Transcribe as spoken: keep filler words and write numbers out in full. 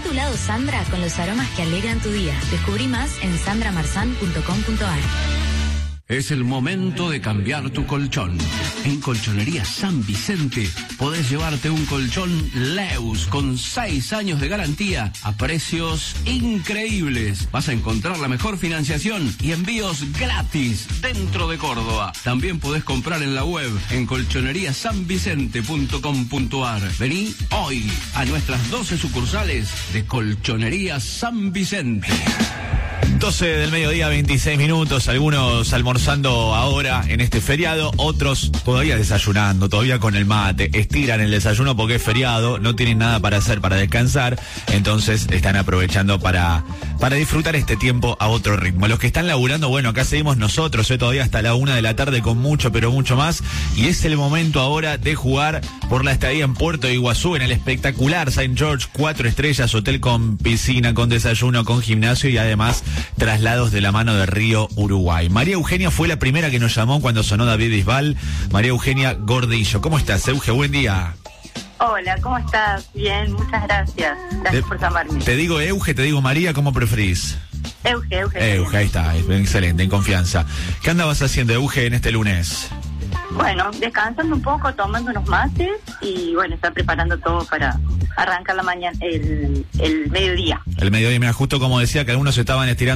tu lado Sandra con los aromas que alegran tu día. Descubrí más en sandra marzán punto com punto a r. Es el momento de cambiar tu colchón. En Colchonería San Vicente podés llevarte un colchón Leus con seis años de garantía a precios increíbles. Vas a encontrar la mejor financiación y envíos gratis dentro de Córdoba. También podés comprar en la web en colchonería san vicente punto com punto a r. Vení hoy a nuestras doce sucursales de Colchonería San Vicente. doce del mediodía, veintiséis minutos, algunos almorzando ahora en este feriado, otros todavía desayunando, todavía con el mate, estiran el desayuno porque es feriado, no tienen nada para hacer, para descansar, entonces están aprovechando para, para disfrutar este tiempo a otro ritmo. Los que están laburando, bueno, acá seguimos nosotros, eh, todavía hasta la una de la tarde con mucho, pero mucho más, y es el momento ahora de jugar por la estadía en Puerto Iguazú, en el espectacular Saint George, cuatro estrellas, hotel con piscina, con desayuno, con gimnasio y además traslados de la mano de Río Uruguay. María Eugenia fue la primera que nos llamó cuando sonó David Bisbal. María Eugenia Gordillo. ¿Cómo estás, Euge? Buen día. Hola, ¿cómo estás? Bien, muchas gracias. Gracias te, por llamarme. Te digo Euge, te digo María, ¿cómo preferís? Euge, Euge. Euge, ahí está, excelente, en confianza. ¿Qué andabas haciendo, Euge, en este lunes? Bueno, descansando un poco, tomando unos mates y bueno, está preparando todo para arrancar la mañana, el, el mediodía. El mediodía, mira, justo como decía que algunos estaban estirando